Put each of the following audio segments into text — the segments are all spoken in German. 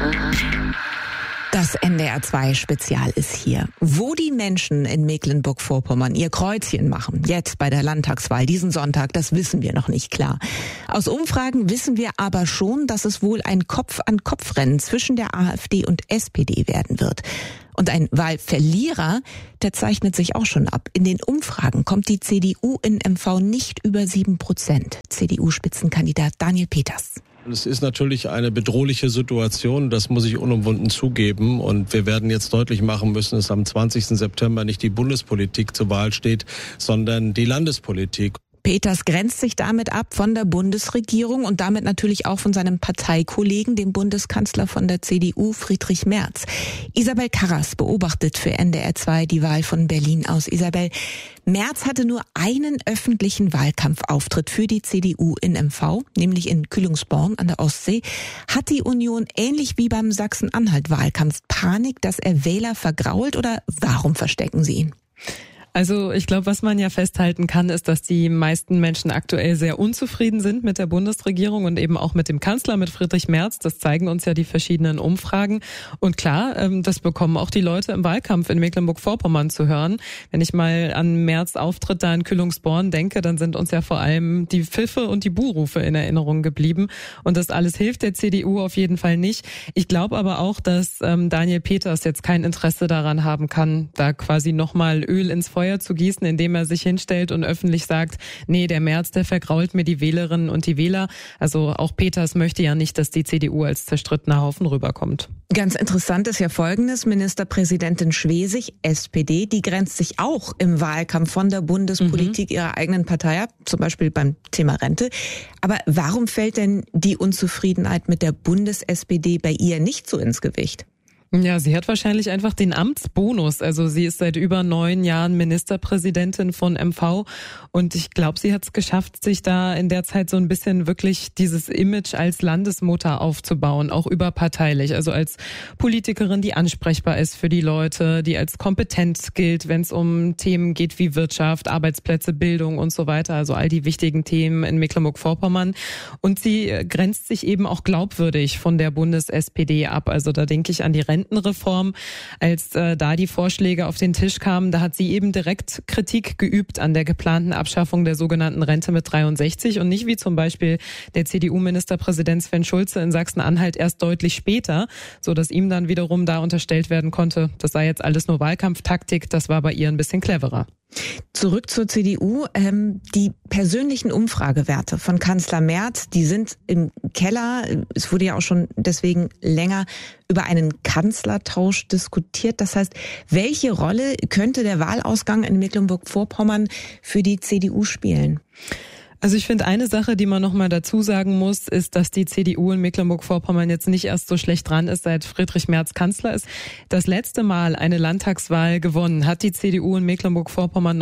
Das NDR2-Spezial ist hier. Wo die Menschen in Mecklenburg-Vorpommern ihr Kreuzchen machen, jetzt bei der Landtagswahl diesen Sonntag, das wissen wir noch nicht klar. Aus Umfragen wissen wir aber schon, dass es wohl ein Kopf-an-Kopf-Rennen zwischen der AfD und SPD werden wird. Und ein Wahlverlierer, der zeichnet sich auch schon ab. In den Umfragen kommt die CDU in MV nicht über 7%. CDU-Spitzenkandidat Daniel Peters. Es ist natürlich eine bedrohliche Situation, das muss ich unumwunden zugeben. Und wir werden jetzt deutlich machen müssen, dass am 20. September nicht die Bundespolitik zur Wahl steht, sondern die Landespolitik. Peters grenzt sich damit ab von der Bundesregierung und damit natürlich auch von seinem Parteikollegen, dem Bundeskanzler von der CDU, Friedrich Merz. Isabel Karras beobachtet für NDR2 die Wahl von Berlin aus. Isabel, Merz hatte nur einen öffentlichen Wahlkampfauftritt für die CDU in MV, nämlich in Kühlungsborn an der Ostsee. Hat die Union ähnlich wie beim Sachsen-Anhalt-Wahlkampf Panik, dass er Wähler vergrault, oder warum verstecken sie ihn? Also ich glaube, was man ja festhalten kann, ist, dass die meisten Menschen aktuell sehr unzufrieden sind mit der Bundesregierung und eben auch mit dem Kanzler, mit Friedrich Merz. Das zeigen uns ja die verschiedenen Umfragen. Und klar, das bekommen auch die Leute im Wahlkampf in Mecklenburg-Vorpommern zu hören. Wenn ich mal an Merz Auftritt da in Kühlungsborn denke, dann sind uns ja vor allem die Pfiffe und die Buhrufe in Erinnerung geblieben. Und das alles hilft der CDU auf jeden Fall nicht. Ich glaube aber auch, dass Daniel Peters jetzt kein Interesse daran haben kann, da quasi nochmal Öl ins Feuer zu gießen, indem er sich hinstellt und öffentlich sagt, nee, der Merz, der vergrault mir die Wählerinnen und die Wähler. Also auch Peters möchte ja nicht, dass die CDU als zerstrittener Haufen rüberkommt. Ganz interessant ist ja Folgendes: Ministerpräsidentin Schwesig, SPD, die grenzt sich auch im Wahlkampf von der Bundespolitik ihrer eigenen Partei ab, zum Beispiel beim Thema Rente. Aber warum fällt denn die Unzufriedenheit mit der Bundes-SPD bei ihr nicht so ins Gewicht? Ja, sie hat wahrscheinlich einfach den Amtsbonus. Also sie ist seit über 9 Jahren Ministerpräsidentin von MV und ich glaube, sie hat es geschafft, sich da in der Zeit so ein bisschen wirklich dieses Image als Landesmutter aufzubauen, auch überparteilich. Also als Politikerin, die ansprechbar ist für die Leute, die als kompetent gilt, wenn es um Themen geht wie Wirtschaft, Arbeitsplätze, Bildung und so weiter. Also all die wichtigen Themen in Mecklenburg-Vorpommern. Und sie grenzt sich eben auch glaubwürdig von der Bundes-SPD ab. Also da denke ich an die Rentenreform. Als da die Vorschläge auf den Tisch kamen, da hat sie eben direkt Kritik geübt an der geplanten Abschaffung der sogenannten Rente mit 63 und nicht wie zum Beispiel der CDU-Ministerpräsident Sven Schulze in Sachsen-Anhalt erst deutlich später, so dass ihm dann wiederum da unterstellt werden konnte, das sei jetzt alles nur Wahlkampftaktik, das war bei ihr ein bisschen cleverer. Zurück zur CDU. Die persönlichen Umfragewerte von Kanzler Merz, die sind im Keller. Es wurde ja auch schon deswegen länger über einen Kanzlertausch diskutiert. Das heißt, welche Rolle könnte der Wahlausgang in Mecklenburg-Vorpommern für die CDU spielen? Also ich finde, eine Sache, die man nochmal dazu sagen muss, ist, dass die CDU in Mecklenburg-Vorpommern jetzt nicht erst so schlecht dran ist, seit Friedrich Merz Kanzler ist. Das letzte Mal eine Landtagswahl gewonnen hat die CDU in Mecklenburg-Vorpommern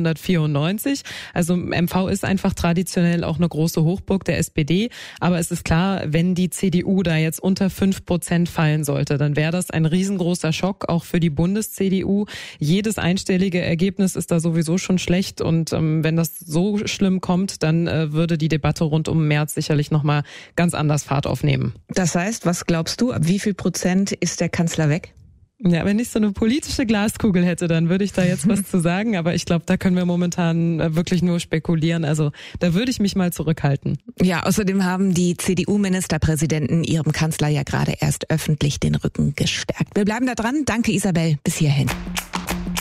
1994. Also MV ist einfach traditionell auch eine große Hochburg der SPD. Aber es ist klar, wenn die CDU da jetzt unter 5% fallen sollte, dann wäre das ein riesengroßer Schock, auch für die Bundes-CDU. Jedes einstellige Ergebnis ist da sowieso schon schlecht. Und wenn das so schlimm kommt, dann würde die Debatte rund um Merz sicherlich nochmal ganz anders Fahrt aufnehmen. Das heißt, was glaubst du, ab wie viel Prozent ist der Kanzler weg? Ja, wenn ich so eine politische Glaskugel hätte, dann würde ich da jetzt was zu sagen. Aber ich glaube, da können wir momentan wirklich nur spekulieren. Also da würde ich mich mal zurückhalten. Ja, außerdem haben die CDU-Ministerpräsidenten ihrem Kanzler ja gerade erst öffentlich den Rücken gestärkt. Wir bleiben da dran. Danke, Isabel. Bis hierhin.